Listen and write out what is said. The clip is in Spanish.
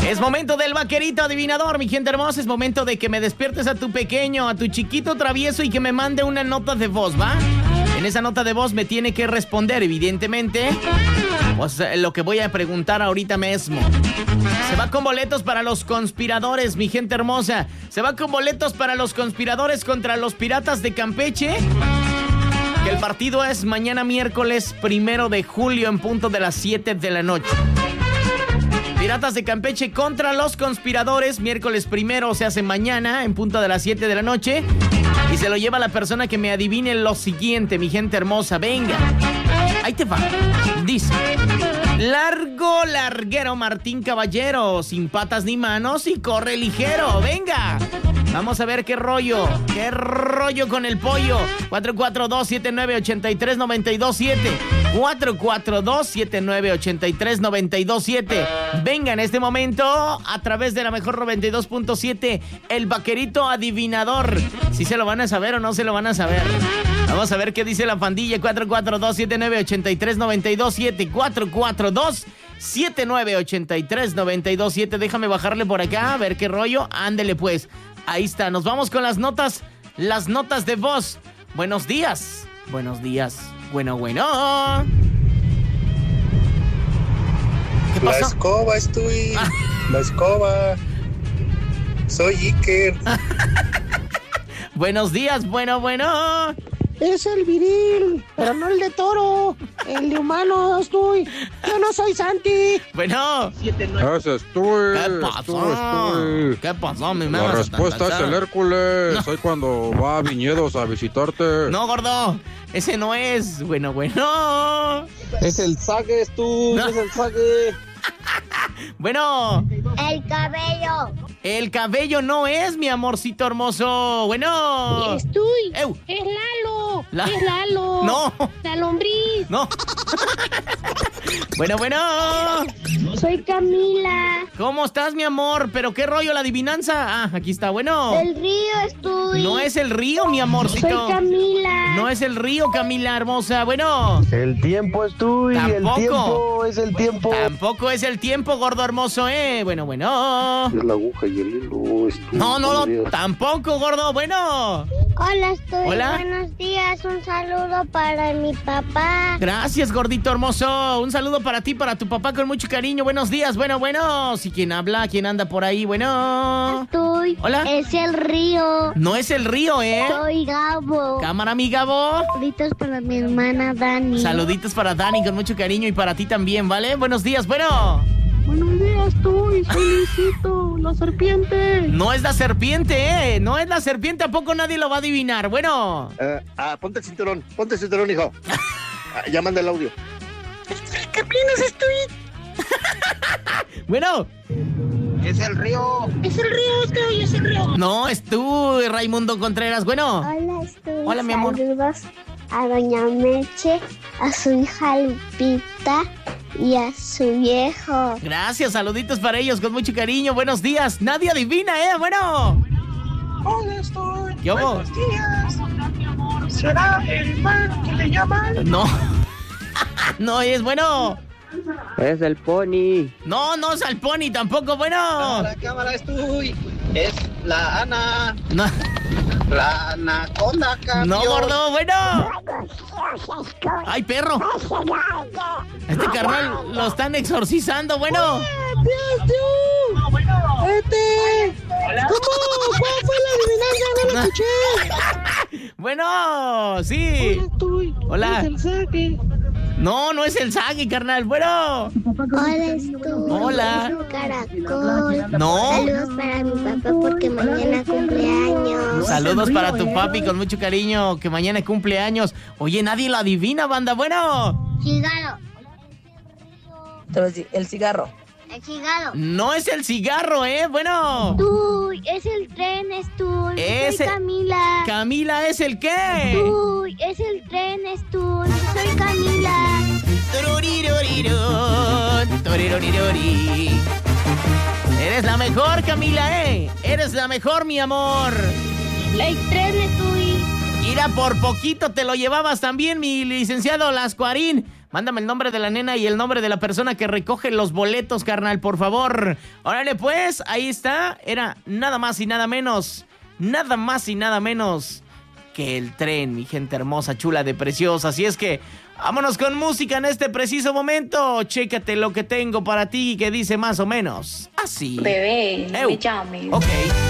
Es momento del vaquerito adivinador, mi gente hermosa. Es momento de que me despiertes a tu pequeño, a tu chiquito travieso y que me mande una nota de voz, ¿va? En esa nota de voz me tiene que responder, evidentemente, pues lo que voy a preguntar ahorita mismo. Se va con boletos para los conspiradores, mi gente hermosa. Se va con boletos para los conspiradores contra los Piratas de Campeche. Que el partido es mañana miércoles 1 de julio en punto de las 7 de la noche. Piratas de Campeche contra los conspiradores, miércoles 1, se hace mañana en punto de las 7 de la noche. Y se lo lleva la persona que me adivine lo siguiente, mi gente hermosa. Venga, ahí te va. Dice: largo, larguero Martín Caballero, sin patas ni manos y corre ligero. Venga, vamos a ver qué rollo con el pollo. 442-7983-927. 442-7983-927. Venga, en este momento, a través de la mejor 92.7, el vaquerito adivinador. Si se lo van a saber o no se lo van a saber. Vamos a ver qué dice la pandilla. 442-7983-927. 442-7983-927. Déjame bajarle por acá, a ver qué rollo. Ándele pues. Ahí está, nos vamos con las notas de voz. Buenos días. Buenos días. Bueno. ¿Qué pasó? La escoba estoy. La escoba. Soy Iker. Buenos días, bueno. Es el viril, pero no el de toro. El de humano estoy. Yo no soy Santi. Bueno. Ese estoy. ¿Qué pasó, mi La respuesta es el Hércules. No. Soy cuando va a Viñedos a visitarte. No, gordo. Ese no es. Bueno. Es el Sague, tú. No. Es el Sague. Bueno. El cabello. El cabello no es, mi amorcito hermoso. Bueno. Estoy. Es Lalo. Es Lalo. No. La lombriz. No. Bueno. Soy Camila. ¿Cómo estás, mi amor? ¿Pero qué rollo la adivinanza? Ah, aquí está, bueno. El río estoy. No es el río, mi amorcito. Soy Camila. No es el río, Camila hermosa. Bueno. El tiempo estoy. Tampoco. El tiempo es el tiempo. Tampoco es el tiempo, gordo hermoso, Bueno. Es la aguja y el hilo. No, tampoco, gordo. Bueno. Hola, estoy. Hola. Buenos días. Un saludo para mi papá. Gracias, gordito hermoso. Un saludo para ti, para tu papá con mucho cariño. Buenos días. Bueno. Si quién habla, quién anda por ahí, bueno. Estoy. Hola. Es el río. No es el río, Soy Gabo. Cámara, mi Gabo. Saluditos para mi hermana Dani. Saluditos para Dani con mucho cariño y para ti también, ¿vale? Buenos días, bueno. Buenos días, soy Luisito, la serpiente. No es la serpiente, No es la serpiente, ¿a poco nadie lo va a adivinar? Bueno. Ponte el cinturón, hijo. Ya manda el audio. ¿Qué opinas, estoy? Bueno. Es el río. Es el río. No, es tú, Raimundo Contreras. Bueno. Hola, estoy. Hola, mi amor. Saludos a doña Meche, a su hija Lupita y a su viejo. Gracias, saluditos para ellos con mucho cariño. Buenos días. Nadie adivina, Bueno. Hola, estoy. ¿Qué hubo? Buenos días. ¿Será el man que le llaman? No. No es, bueno. Es el pony. No es el pony tampoco, bueno. La cámara estoy. Es la Ana. No. La anaconda, campeón. No, gordo, bueno. Ay, perro. Este carnal lo están exorcizando, bueno. ¿Cómo? ¿Cuál fue la adivinanza? No lo escuché. Bueno, sí. Hola. Es el saque. No es el Sagui, carnal. Bueno. Hola, estoy. Hola. Caracol. No. Saludos para mi papá porque mañana cumpleaños. Saludos para tu papi con mucho cariño, que mañana cumple años. Oye, nadie lo adivina, banda. Bueno. Cigarro. El cigarro. El cigarro. No es el cigarro, Bueno. Tuy, es el tren, es tú. Soy Camila. ¿Camila es el qué? Tuy, es el tren, es tú. Soy Camila. Eres la mejor, Camila, Eres la mejor, mi amor. El tren, es tú. Mira, por poquito te lo llevabas también, mi licenciado Lascuarín. Mándame el nombre de la nena y el nombre de la persona que recoge los boletos, carnal, por favor. Órale, pues, ahí está. Era nada más y nada menos que el tren, mi gente hermosa, chula de preciosa. Así es que vámonos con música en este preciso momento. Chécate lo que tengo para ti que dice más o menos así. Bebé, no me llames. Ok.